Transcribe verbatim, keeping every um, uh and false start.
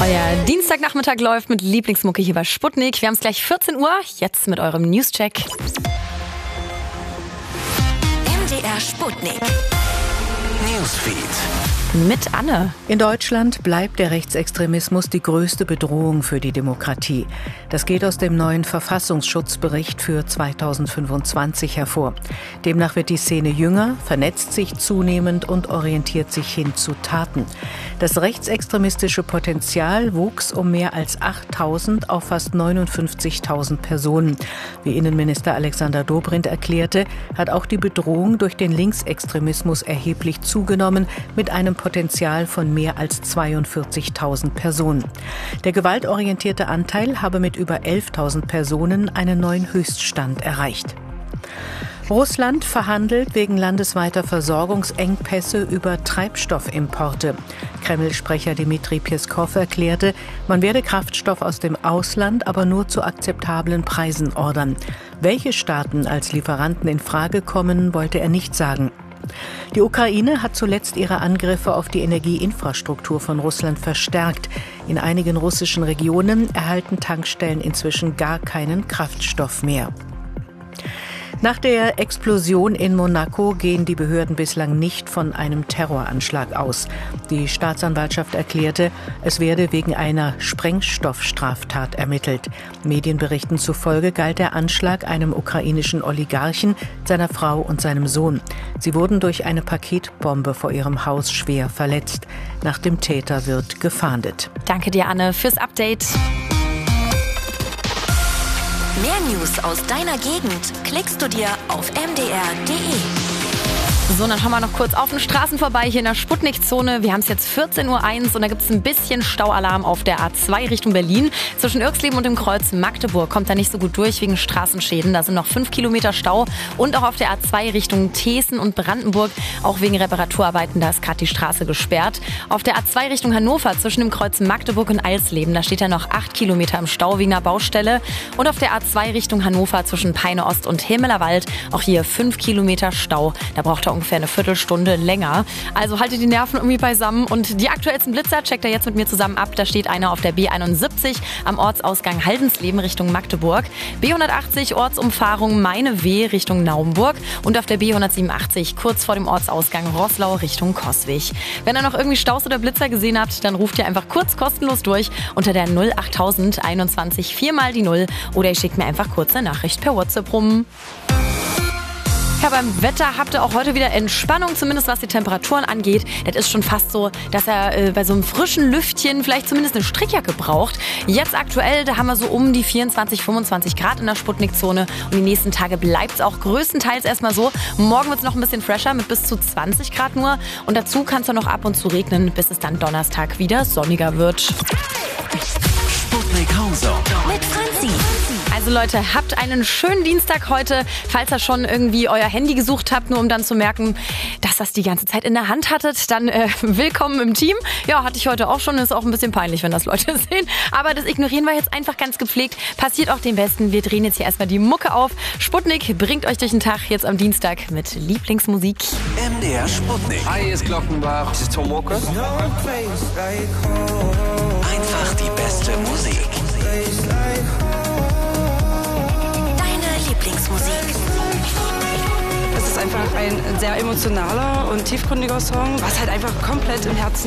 Euer Dienstagnachmittag läuft mit Lieblingsmucke hier bei Sputnik. Wir haben es gleich vierzehn Uhr, jetzt mit eurem Newscheck. M D R Sputnik. Newsfeed. Mit Anne. In Deutschland bleibt der Rechtsextremismus die größte Bedrohung für die Demokratie. Das geht aus dem neuen Verfassungsschutzbericht für zweitausendfünfundzwanzig hervor. Demnach wird die Szene jünger, vernetzt sich zunehmend und orientiert sich hin zu Taten. Das rechtsextremistische Potenzial wuchs um mehr als achttausend auf fast neunundfünfzigtausend Personen. Wie Innenminister Alexander Dobrindt erklärte, hat auch die Bedrohung durch den Linksextremismus erheblich zugenommen, mit einem Potenzial von mehr als zweiundvierzigtausend Personen. Der gewaltorientierte Anteil habe mit über elftausend Personen einen neuen Höchststand erreicht. Russland verhandelt wegen landesweiter Versorgungsengpässe über Treibstoffimporte. Kreml-Sprecher Dmitri Peskow erklärte, man werde Kraftstoff aus dem Ausland aber nur zu akzeptablen Preisen ordern. Welche Staaten als Lieferanten in Frage kommen, wollte er nicht sagen. Die Ukraine hat zuletzt ihre Angriffe auf die Energieinfrastruktur von Russland verstärkt. In einigen russischen Regionen erhalten Tankstellen inzwischen gar keinen Kraftstoff mehr. Nach der Explosion in Monaco gehen die Behörden bislang nicht von einem Terroranschlag aus. Die Staatsanwaltschaft erklärte, es werde wegen einer Sprengstoffstraftat ermittelt. Medienberichten zufolge galt der Anschlag einem ukrainischen Oligarchen, seiner Frau und seinem Sohn. Sie wurden durch eine Paketbombe vor ihrem Haus schwer verletzt. Nach dem Täter wird gefahndet. Danke dir, Anne, fürs Update. Mehr News aus deiner Gegend klickst du dir auf m d r punkt d e. So, dann schauen wir noch kurz auf den Straßen vorbei hier in der Sputnik-Zone. Wir haben es jetzt vierzehn Uhr eins und da gibt es ein bisschen Staualarm auf der A zwei Richtung Berlin. Zwischen Irxleben und dem Kreuz Magdeburg kommt da nicht so gut durch wegen Straßenschäden. Da sind noch fünf Kilometer Stau. Und auch auf der A zwei Richtung Thesen und Brandenburg, auch wegen Reparaturarbeiten, da ist gerade die Straße gesperrt. Auf der A zwei Richtung Hannover zwischen dem Kreuz Magdeburg und Eisleben, da steht ja noch acht Kilometer im Stau wegen einer Baustelle. Und auf der A zwei Richtung Hannover zwischen Peine Ost und Himmelerwald, auch hier fünf Kilometer Stau. Da braucht er ungefähr eine Viertelstunde länger. Also haltet die Nerven irgendwie beisammen. Und die aktuellsten Blitzer checkt er jetzt mit mir zusammen ab. Da steht einer auf der B einundsiebzig am Ortsausgang Haldensleben Richtung Magdeburg. B hundertachtzig Ortsumfahrung Meine-Weh Richtung Naumburg. Und auf der B hundertsiebenundachtzig kurz vor dem Ortsausgang Roßlau Richtung Coswig. Wenn ihr noch irgendwie Staus oder Blitzer gesehen habt, dann ruft ihr einfach kurz kostenlos durch unter der null achttausend einundzwanzig viermal die null oder ihr schickt mir einfach kurz eine Nachricht per WhatsApp rum. Ja, beim Wetter habt ihr auch heute wieder Entspannung, zumindest was die Temperaturen angeht. Das ist schon fast so, dass er äh, bei so einem frischen Lüftchen vielleicht zumindest eine Strickjacke braucht. Jetzt aktuell, da haben wir so um die vierundzwanzig, fünfundzwanzig Grad in der Sputnik-Zone. Und die nächsten Tage bleibt es auch größtenteils erstmal so. Morgen wird es noch ein bisschen fresher mit bis zu zwanzig Grad nur. Und dazu kann es dann noch ab und zu regnen, bis es dann Donnerstag wieder sonniger wird. Sputnik Hause mit Franzi. Also Leute, habt einen schönen Dienstag heute, falls ihr schon irgendwie euer Handy gesucht habt, nur um dann zu merken, dass das die ganze Zeit in der Hand hattet, dann äh, willkommen im Team. Ja, hatte ich heute auch schon, ist auch ein bisschen peinlich, wenn das Leute sehen, aber das ignorieren wir jetzt einfach ganz gepflegt. Passiert auch dem Besten, wir drehen jetzt hier erstmal die Mucke auf. Sputnik bringt euch durch den Tag jetzt am Dienstag mit Lieblingsmusik. M D R Sputnik. Hi, hier ist Glockenbach. Das ist Tom Walker. Einfach die beste Musik. Lieblingsmusik. Es ist einfach ein sehr emotionaler und tiefgründiger Song, was halt einfach komplett im Herzen